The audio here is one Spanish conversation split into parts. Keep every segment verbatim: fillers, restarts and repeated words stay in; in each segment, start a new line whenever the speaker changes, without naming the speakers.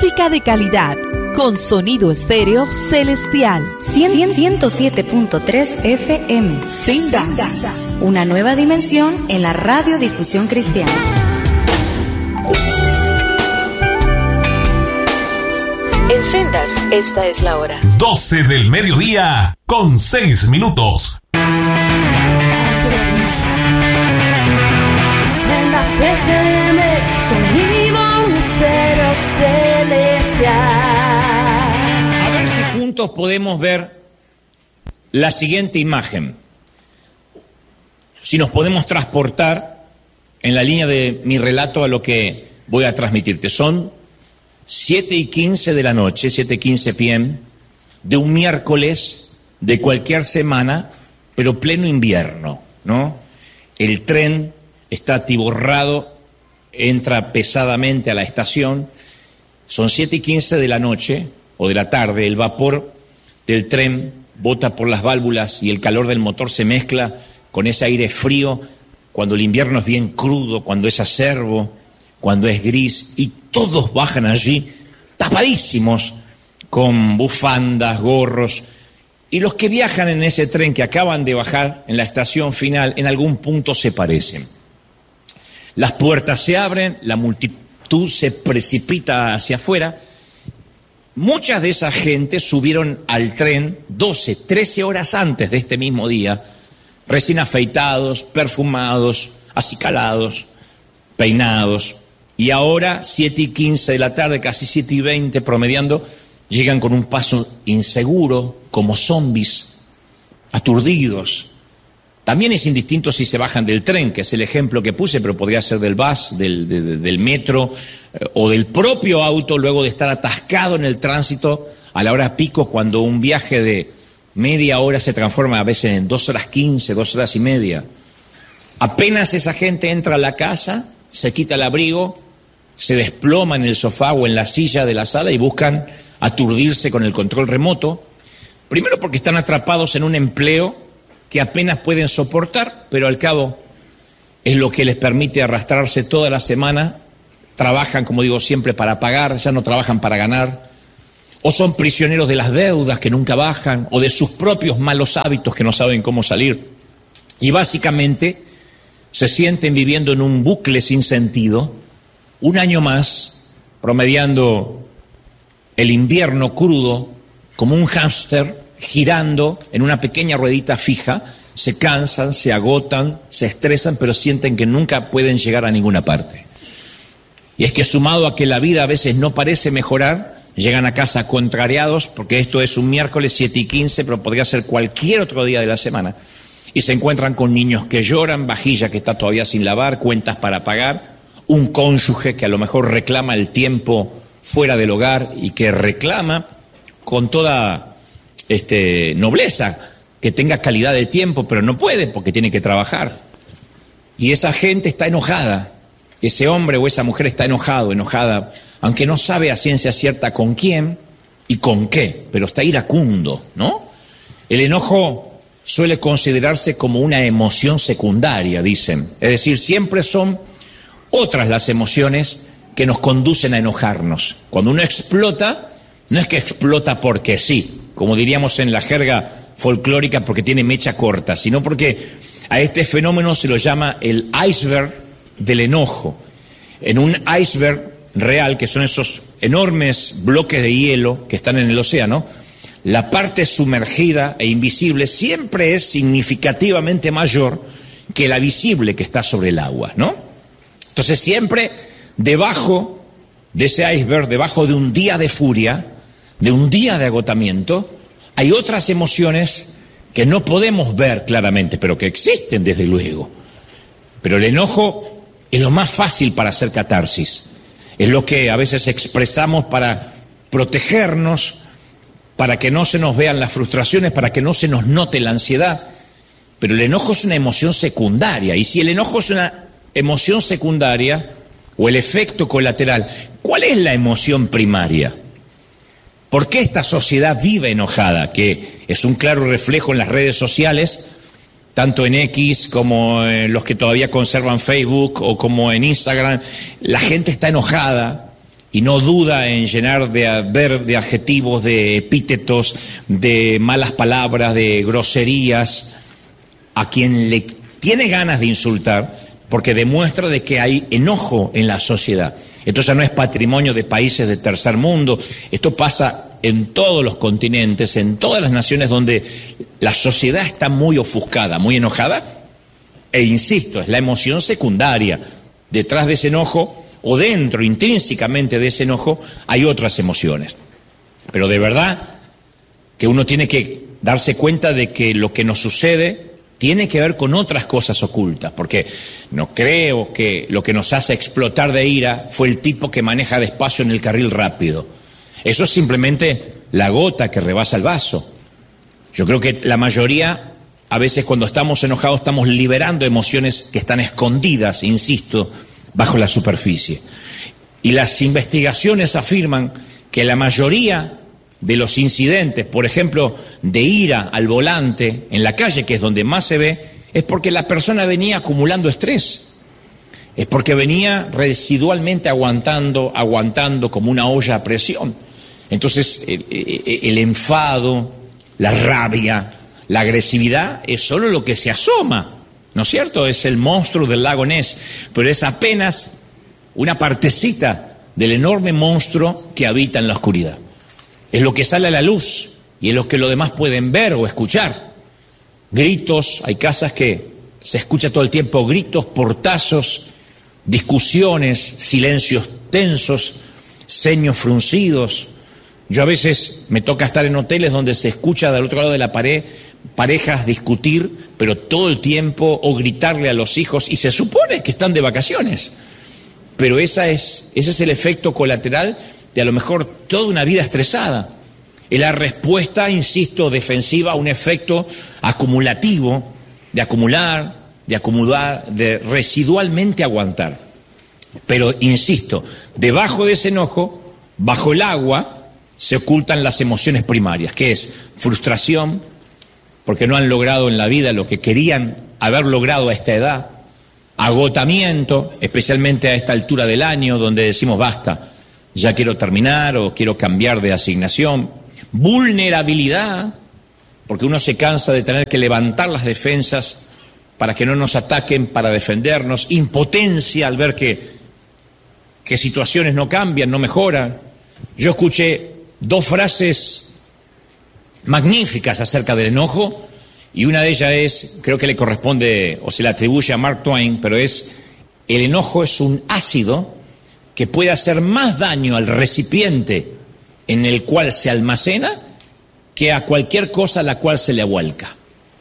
Música de calidad, con sonido estéreo celestial.
ciento siete punto tres F M.
Senda.
Una nueva dimensión en la radiodifusión cristiana.
En Sendas, esta es la hora.
doce del mediodía, con seis minutos.
Sendas F M, sonido estéreo celestial.
A ver si juntos podemos ver la siguiente imagen. Si nos podemos transportar en la línea de mi relato a lo que voy a transmitirte. Son siete y quince de la noche, siete y quince p m de un miércoles de cualquier semana, pero pleno invierno, ¿no? El tren está atiborrado, entra pesadamente a la estación. Son siete y quince de la noche o de la tarde, el vapor del tren bota por las válvulas y el calor del motor se mezcla con ese aire frío cuando el invierno es bien crudo, cuando es acerbo, cuando es gris, y todos bajan allí tapadísimos con bufandas, gorros, y los que viajan en ese tren que acaban de bajar en la estación final en algún punto se parecen. Las puertas se abren, la multitud se precipita hacia afuera. Muchas de esa gente subieron al tren doce, trece horas antes de este mismo día, recién afeitados, perfumados, acicalados, peinados. Y ahora, siete y quince de la tarde, casi siete y veinte, promediando, llegan con un paso inseguro, como zombies, aturdidos. También es indistinto si se bajan del tren, que es el ejemplo que puse, pero podría ser del bus, del, de, del metro, eh, o del propio auto, luego de estar atascado en el tránsito a la hora pico, cuando un viaje de media hora se transforma a veces en dos horas quince, dos horas y media. Apenas esa gente entra a la casa, se quita el abrigo, se desploma en el sofá o en la silla de la sala y buscan aturdirse con el control remoto. Primero porque están atrapados en un empleo que apenas pueden soportar, pero al cabo es lo que les permite arrastrarse toda la semana. Trabajan, como digo siempre, para pagar, ya no trabajan para ganar. O son prisioneros de las deudas que nunca bajan, o de sus propios malos hábitos que no saben cómo salir. Y básicamente se sienten viviendo en un bucle sin sentido, un año más, promediando el invierno crudo como un hámster girando en una pequeña ruedita fija. Se cansan, se agotan, se estresan, pero sienten que nunca pueden llegar a ninguna parte. Y es que sumado a que la vida a veces no parece mejorar, llegan a casa contrariados, porque esto es un miércoles siete y quince, pero podría ser cualquier otro día de la semana, y se encuentran con niños que lloran, vajilla que está todavía sin lavar, cuentas para pagar, un cónyuge que a lo mejor reclama el tiempo fuera del hogar y que reclama con toda este, nobleza que tenga calidad de tiempo, pero no puede porque tiene que trabajar. Y esa gente está enojada, ese hombre o esa mujer está enojado, enojada, aunque no sabe a ciencia cierta con quién y con qué, pero está iracundo, ¿no? El enojo suele considerarse como una emoción secundaria, dicen. Es decir, siempre son otras las emociones que nos conducen a enojarnos. Cuando uno explota, no es que explota porque sí, como diríamos en la jerga folclórica, porque tiene mecha corta, sino porque a este fenómeno se lo llama el iceberg del enojo. En un iceberg real, que son esos enormes bloques de hielo que están en el océano, la parte sumergida e invisible siempre es significativamente mayor que la visible que está sobre el agua, ¿no? Entonces siempre debajo de ese iceberg, debajo de un día de furia, de un día de agotamiento, hay otras emociones que no podemos ver claramente, pero que existen desde luego. Pero el enojo es lo más fácil para hacer catarsis. Es lo que a veces expresamos para protegernos, para que no se nos vean las frustraciones, para que no se nos note la ansiedad. Pero el enojo es una emoción secundaria. Y si el enojo es una emoción secundaria, o el efecto colateral, ¿cuál es la emoción primaria? ¿Por qué esta sociedad vive enojada? Que es un claro reflejo en las redes sociales, tanto en X como en los que todavía conservan Facebook o como en Instagram. La gente está enojada y no duda en llenar de adver, de adjetivos, de epítetos, de malas palabras, de groserías a quien le tiene ganas de insultar, porque demuestra de que hay enojo en la sociedad. Esto ya no es patrimonio de países de tercer mundo, esto pasa en todos los continentes, en todas las naciones donde la sociedad está muy ofuscada, muy enojada, e insisto, es la emoción secundaria. Detrás de ese enojo, o dentro, intrínsecamente de ese enojo, hay otras emociones. Pero de verdad que uno tiene que darse cuenta de que lo que nos sucede tiene que ver con otras cosas ocultas, porque no creo que lo que nos hace explotar de ira fue el tipo que maneja despacio en el carril rápido. Eso es simplemente la gota que rebasa el vaso. Yo creo que la mayoría, a veces cuando estamos enojados, estamos liberando emociones que están escondidas, insisto, bajo la superficie. Y las investigaciones afirman que la mayoría de los incidentes, por ejemplo, de ira al volante en la calle, que es donde más se ve, es porque la persona venía acumulando estrés. Es porque venía residualmente aguantando, aguantando como una olla a presión. Entonces, el, el, el enfado, la rabia, la agresividad es solo lo que se asoma, ¿no es cierto? Es el monstruo del lago Ness, pero es apenas una partecita del enorme monstruo que habita en la oscuridad. Es lo que sale a la luz y es lo que los demás pueden ver o escuchar. Gritos, hay casas que se escucha todo el tiempo gritos, portazos, discusiones, silencios tensos, ceños fruncidos. Yo a veces me toca estar en hoteles donde se escucha del otro lado de la pared parejas discutir, pero todo el tiempo, o gritarle a los hijos, y se supone que están de vacaciones. Pero esa es, ese es el efecto colateral de a lo mejor toda una vida estresada. Es la respuesta, insisto, defensiva a un efecto acumulativo, de acumular, de acumular, de residualmente aguantar. Pero, insisto, debajo de ese enojo, bajo el agua, se ocultan las emociones primarias, que es frustración, porque no han logrado en la vida lo que querían haber logrado a esta edad, agotamiento, especialmente a esta altura del año, donde decimos basta, ya quiero terminar o quiero cambiar de asignación, vulnerabilidad, porque uno se cansa de tener que levantar las defensas para que no nos ataquen, para defendernos, impotencia al ver que, que situaciones no cambian, no mejoran. Yo escuché dos frases magníficas acerca del enojo, y una de ellas es, creo que le corresponde o se le atribuye a Mark Twain, pero es: el enojo es un ácido que puede hacer más daño al recipiente en el cual se almacena que a cualquier cosa a la cual se le vuelca.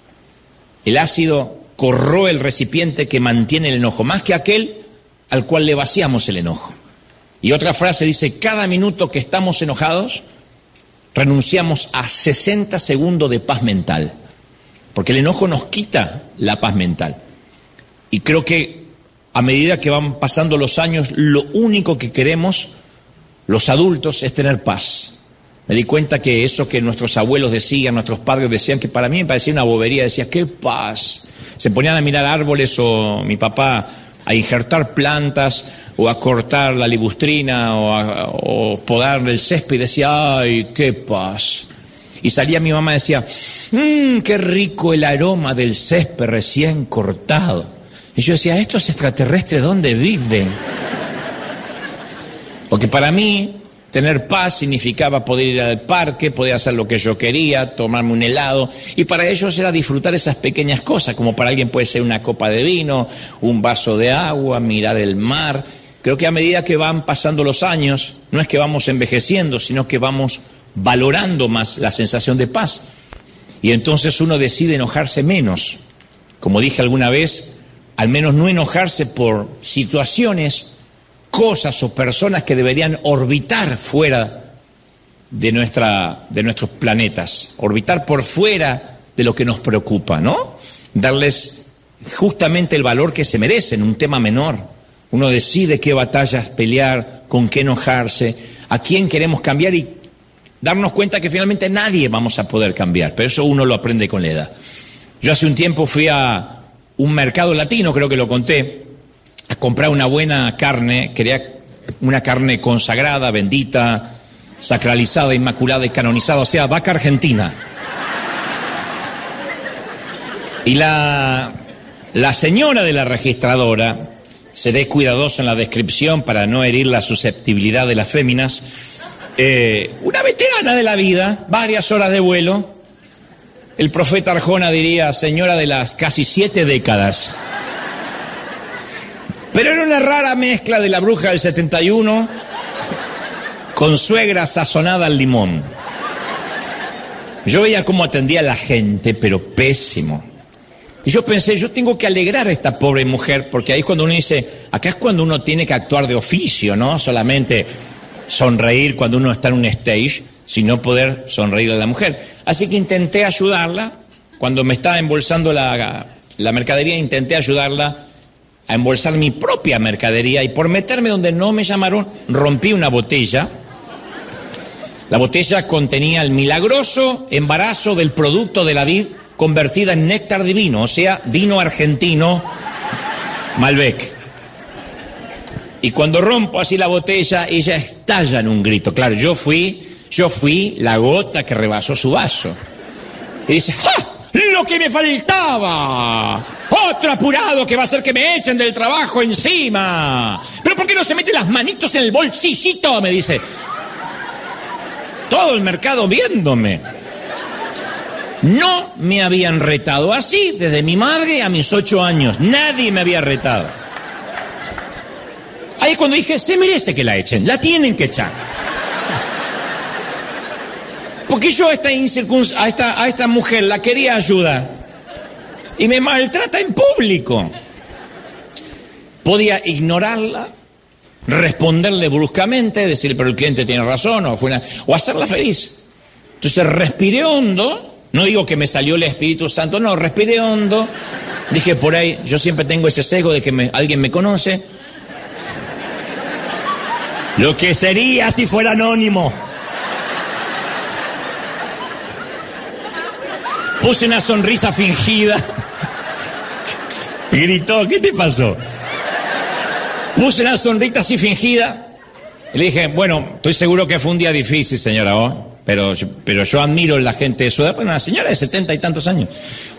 El ácido corroe el recipiente que mantiene el enojo, más que aquel al cual le vaciamos el enojo. Y otra frase dice: cada minuto que estamos enojados, renunciamos a sesenta segundos de paz mental, porque el enojo nos quita la paz mental. Y creo que a medida que van pasando los años, lo único que queremos los adultos es tener paz. Me di cuenta que eso que nuestros abuelos decían, nuestros padres decían, que para mí me parecía una bobería, decía, ¡qué paz! Se ponían a mirar árboles, o mi papá a injertar plantas, o a cortar la libustrina, o, a, o podar el césped, y decía, ¡ay, qué paz! Y salía mi mamá y decía, mmm, qué rico el aroma del césped recién cortado. Y yo decía, ¿estos extraterrestres dónde viven? Porque para mí, tener paz significaba poder ir al parque, poder hacer lo que yo quería, tomarme un helado, y para ellos era disfrutar esas pequeñas cosas, como para alguien puede ser una copa de vino, un vaso de agua, mirar el mar. Creo que a medida que van pasando los años, no es que vamos envejeciendo, sino que vamos valorando más la sensación de paz. Y entonces uno decide enojarse menos. Como dije alguna vez, al menos no enojarse por situaciones, cosas o personas que deberían orbitar fuera de, nuestra, de nuestros planetas, orbitar por fuera de lo que nos preocupa, ¿no? Darles justamente el valor que se merecen, un tema menor. Uno decide qué batallas pelear, con qué enojarse, a quién queremos cambiar, y darnos cuenta que finalmente nadie vamos a poder cambiar, pero eso uno lo aprende con la edad. Yo hace un tiempo fui a un mercado latino, creo que lo conté, a comprar una buena carne, quería una carne consagrada, bendita, sacralizada, inmaculada y canonizada, o sea, vaca argentina. Y la, la señora de la registradora, seré cuidadoso en la descripción para no herir la susceptibilidad de las féminas, eh, una veterana de la vida, varias horas de vuelo. El profeta Arjona diría, señora de las casi siete décadas. Pero era una rara mezcla de la bruja del setenta y uno con suegra sazonada al limón. Yo veía cómo atendía a la gente, pero pésimo. Y yo pensé, yo tengo que alegrar a esta pobre mujer, porque ahí es cuando uno dice, acá es cuando uno tiene que actuar de oficio, ¿no? Solamente sonreír cuando uno está en un stage, sino poder sonreír a la mujer. Así que intenté ayudarla, cuando me estaba embolsando la, la mercadería, intenté ayudarla a embolsar mi propia mercadería, y por meterme donde no me llamaron, rompí una botella. La botella contenía el milagroso embarazo del producto de la vid convertida en néctar divino, o sea, vino argentino Malbec. Y cuando rompo así la botella, ella estalla en un grito. Claro, yo fui, yo fui la gota que rebasó su vaso. Y dice, ¡ja! ¡Lo que me faltaba! ¡Otro apurado que va a hacer que me echen del trabajo encima! ¿Pero por qué no se mete las manitos en el bolsillito? Me dice. Todo el mercado viéndome. No me habían retado así desde mi madre a mis ocho años. Nadie me había retado. Ahí es cuando dije, se merece que la echen, la tienen que echar. Porque yo a esta, incircun... a esta, a esta mujer la quería ayudar y me maltrata en público. Podía ignorarla, responderle bruscamente, decir, pero el cliente tiene razón, o, fue una... o hacerla feliz. Entonces respiré hondo. No digo que me salió el Espíritu Santo, no, respiré hondo. Dije, por ahí, yo siempre tengo ese sesgo de que me, alguien me conoce. Lo que sería si fuera anónimo. Puse una sonrisa fingida. Gritó, ¿qué te pasó? Puse una sonrisa así fingida. Y le dije, bueno, estoy seguro que fue un día difícil, señora, ¿oh? Pero, pero yo admiro a la gente de su edad, bueno, una señora de setenta y tantos años.